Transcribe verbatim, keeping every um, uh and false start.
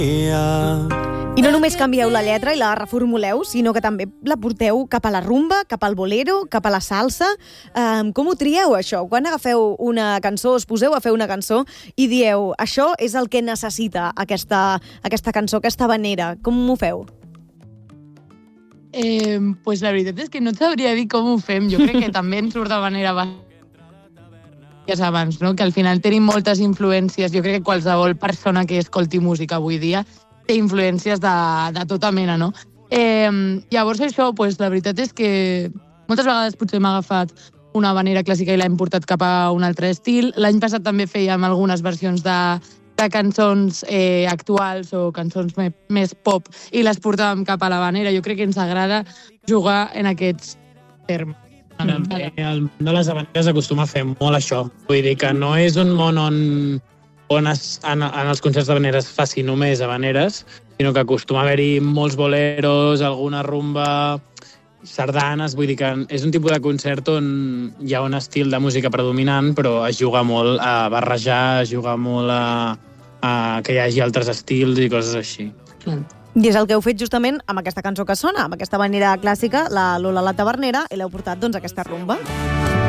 I no només canvieu la lletra i la reformuleu, sinó que també la porteu cap a la rumba, cap al bolero, cap a la salsa. Um, com ho trieu, això? Quan agafeu una cançó, us poseu a fer una cançó i dieu, això és el que necessita aquesta, aquesta cançó, aquesta habanera. Com ho feu? Eh, pues la veritat és que no et sabria dir com ho fem. Jo crec que també ens surt de manera abans, no? Que al final tenim moltes influències. Jo crec que qualsevol persona que escolti música avui dia té influències de, de tota mena, no? Eh, llavors això, pues, la veritat és que moltes vegades potser m'ha agafat una habanera clàssica i l'hem portat cap a un altre estil. L'any passat també fèiem algunes versions de de cançons eh, actuals o cançons me, més pop i les portàvem cap a l'habanera. Jo crec que ens agrada jugar en aquests termes. Mm. El món de les habaneres acostuma a fer molt això. Vull dir que no és un món on, on es, en, en els concerts d'habaneres faci només habaneres, sinó que acostuma a haver-hi molts boleros, alguna rumba, sardanes. Vull dir que és un tipus de concert on hi ha un estil de música predominant, però es juga molt a barrejar, es juga molt a, a que hi hagi altres estils i coses així. Mm. I és el que heu fet justament amb aquesta cançó que sona, amb aquesta habanera clàssica, la Lola la Tavernera, i l'heu portat doncs, a aquesta rumba.